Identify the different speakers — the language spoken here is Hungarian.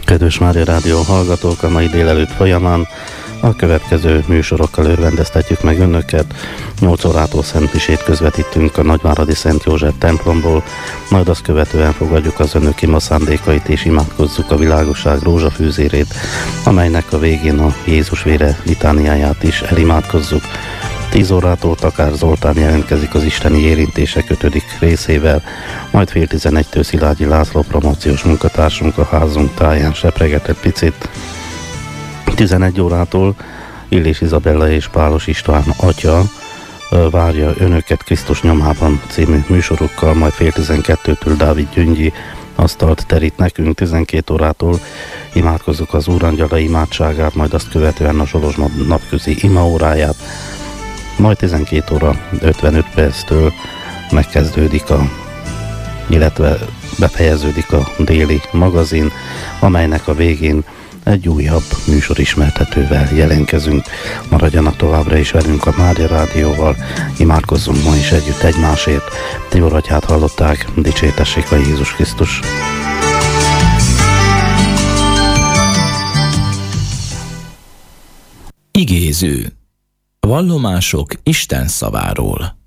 Speaker 1: Kedves Mária Rádió hallgatók, a mai délelőtt folyamán a következő műsorokkal örvendeztetjük meg önöket. 8 órától szentmisét közvetítünk a Nagyváradi Szent József templomból, majd azt követően fogadjuk az önök ima szándékait és imádkozzuk a világosság rózsafűzérét, amelynek a végén a Jézus vére litániáját is elimádkozzuk. 10 órától Takár Zoltán jelentkezik az isteni érintések 5. részével, majd fél 11-től Szilágyi László promóciós munkatársunk a házunk táján sepregetett picit. 11 órától Illés Izabella és Pálos István atya várja önöket Krisztus nyomában című műsorokkal, majd fél 12-től Dávid Gyöngyi asztalt terít nekünk. 12 órától imádkozzuk az Úrangyala imádságát, majd azt követően a Zsolozsma napközi imaóráját, majd 12 óra 55 perctől megkezdődik illetve befejeződik a déli magazin, amelynek a végén egy újabb műsorismertetővel jelentkezünk. Maradjanak továbbra is velünk a Mária Rádióval, imádkozzunk ma is együtt egymásért. Tibor atyát hallották, dicsértessék a Jézus Krisztus!
Speaker 2: Igéző. Vallomások Isten szaváról.